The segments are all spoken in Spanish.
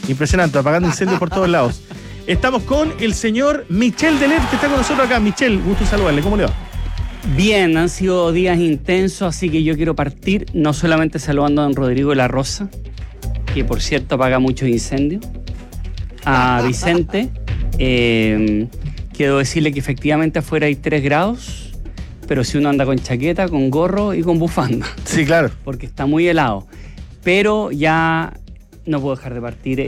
Impresionante, apagando incendios por todos lados. Estamos con el señor Michel Delet, que está con nosotros acá. Michel, gusto saludarle. ¿Cómo le va? Bien, han sido días intensos, así que yo quiero partir no solamente saludando a don Rodrigo de la Rosa, que por cierto apaga muchos incendios, a Vicente. Quiero decirle que efectivamente afuera hay 3 grados, pero si uno anda con chaqueta, con gorro y con bufanda. Sí, claro. Porque está muy helado. Pero ya no puedo dejar de partir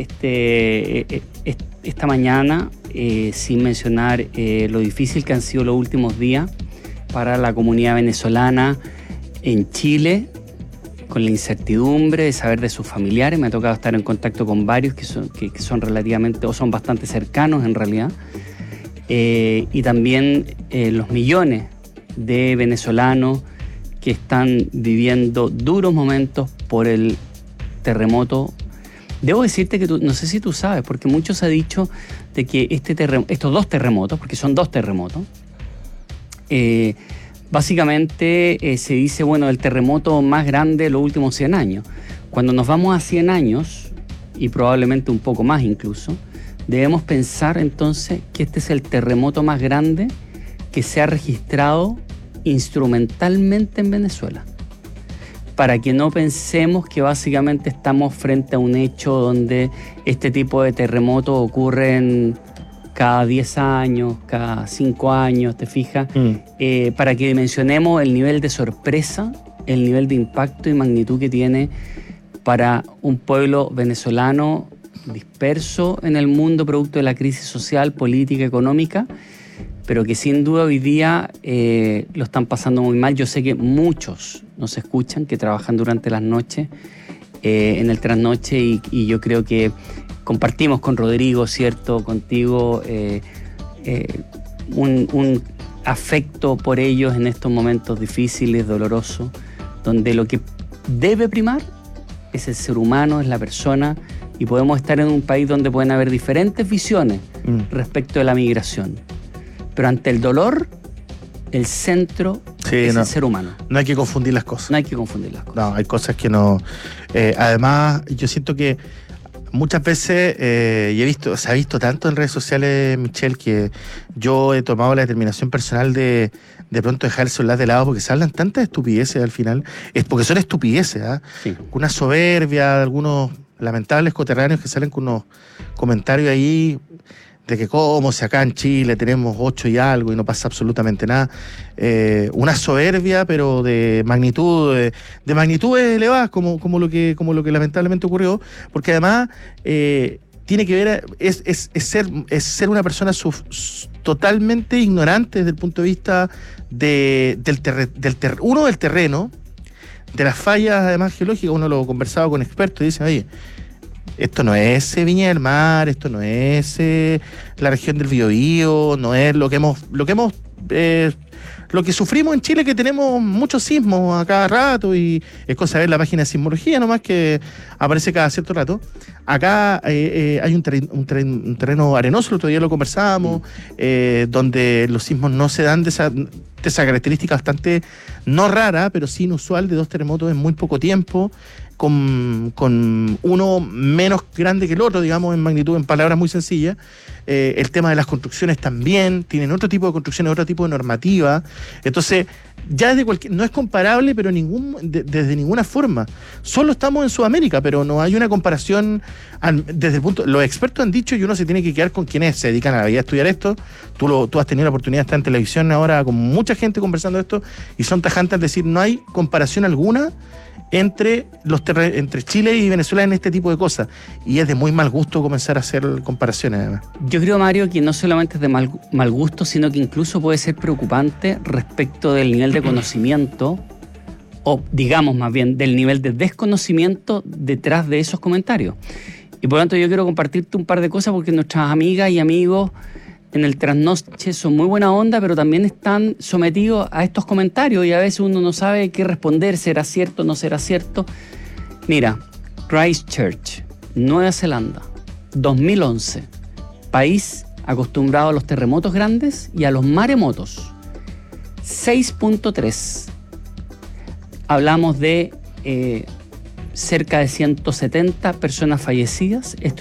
esta mañana sin mencionar lo difícil que han sido los últimos días para la comunidad venezolana en Chile, con la incertidumbre de saber de sus familiares. Me ha tocado estar en contacto con varios que son relativamente, o son bastante cercanos en realidad, y también los millones de venezolanos que están viviendo duros momentos por el terremoto. Debo decirte que no sé si tú sabes, porque mucho se ha dicho de que estos 2 terremotos, porque son 2 terremotos, básicamente se dice, bueno, el terremoto más grande de los últimos 100 años. Cuando nos vamos a 100 años, y probablemente un poco más incluso, debemos pensar entonces que este es el terremoto más grande que se ha registrado instrumentalmente en Venezuela. Para que no pensemos que básicamente estamos frente a un hecho donde este tipo de terremotos ocurren cada 10 años, cada 5 años, ¿te fijas? Para que dimensionemos el nivel de sorpresa, el nivel de impacto y magnitud que tiene para un pueblo venezolano disperso en el mundo producto de la crisis social, política, económica, pero que sin duda hoy día lo están pasando muy mal. Yo sé que muchos nos escuchan, que trabajan durante las noches, en el trasnoche, y yo creo que compartimos con Rodrigo, ¿cierto?, contigo, un afecto por ellos en estos momentos difíciles, dolorosos, donde lo que debe primar es el ser humano, es la persona, y podemos estar en un país donde pueden haber diferentes visiones respecto de la migración. Pero ante el dolor, el centro es el ser humano. No hay que confundir las cosas. No hay que confundir las cosas. No, hay cosas que no... además, yo siento que muchas veces, se ha visto tanto en redes sociales, Michel, que yo he tomado la determinación personal de pronto dejar el celular de lado, porque se hablan tantas estupideces al final, es porque son estupideces, ¿ah? Sí. Una soberbia de algunos lamentables coterráneos que salen con unos comentarios ahí de que como si acá en Chile tenemos 8 y algo y no pasa absolutamente nada. Una soberbia, pero de magnitudes elevadas, como lo que lamentablemente ocurrió, porque además tiene que ver, es ser una persona totalmente ignorante desde el punto de vista del terreno, de las fallas además geológicas. Uno lo conversaba con expertos y dicen, oye, esto no es Viña del Mar, esto no es la región del Biobío, no es lo que sufrimos en Chile, que tenemos muchos sismos a cada rato, y es cosa de ver la página de sismología nomás, que aparece cada cierto rato. Acá hay un terreno arenoso, el otro día lo conversábamos, donde los sismos no se dan de esa característica bastante, no rara, pero sí inusual, de 2 terremotos en muy poco tiempo, con uno menos grande que el otro, digamos, en magnitud, en palabras muy sencillas. El tema de las construcciones también, tienen otro tipo de construcciones, otro tipo de normativa. Entonces, ya no es comparable, pero desde ninguna forma. Solo estamos en Sudamérica, pero no hay una comparación desde el punto... Los expertos han dicho, y uno se tiene que quedar con quienes se dedican a la vida a estudiar esto. Tú has tenido la oportunidad de estar en televisión ahora con mucha gente conversando de esto, y son tajantes al decir, no hay comparación alguna entre Chile y Venezuela en este tipo de cosas, y es de muy mal gusto comenzar a hacer comparaciones además. Yo creo, Mario, que no solamente es de mal gusto, sino que incluso puede ser preocupante respecto del nivel de conocimiento, o digamos más bien del nivel de desconocimiento detrás de esos comentarios. Y por lo tanto yo quiero compartirte un par de cosas, porque nuestras amigas y amigos en el trasnoche son muy buena onda, pero también están sometidos a estos comentarios, y a veces uno no sabe qué responder, será cierto, no será cierto. Mira, Christchurch, Nueva Zelanda, 2011, país acostumbrado a los terremotos grandes y a los maremotos, 6.3. Hablamos de cerca de 170 personas fallecidas. Esto